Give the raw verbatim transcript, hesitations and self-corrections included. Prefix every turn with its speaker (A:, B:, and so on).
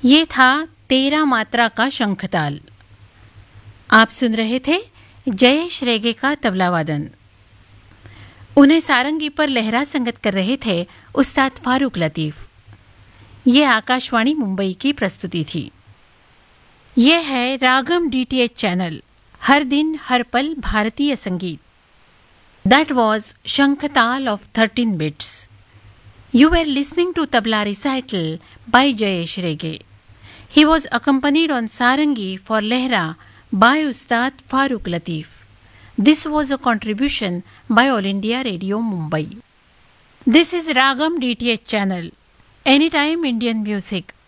A: ये था तेरा मात्रा का शंखताल। आप सुन रहे थे जयेश रेगे का तबला वादन। उन्हें सारंगी पर लहरा संगत कर रहे थे उस्ताद फारूक लतीफ़। ये आकाशवाणी मुंबई की प्रस्तुति थी। ये है रागम डीटीएच चैनल, हर दिन हर पल भारतीय संगीत। That was शंखताल of thirteen bits. You were listening to tabla recital by Jayesh Rege. He was accompanied on sarangi for Lehra by Ustad Farooq Latif. This was a contribution by All India Radio Mumbai. This is Ragam D T H channel. Anytime Indian music.